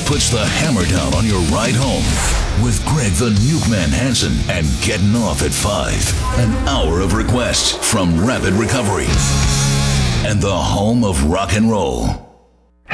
puts the hammer down on your ride home with Greg the Nukeman Hansen and Getting Off at 5. An hour of requests from Rapid Recovery and the home of rock and roll.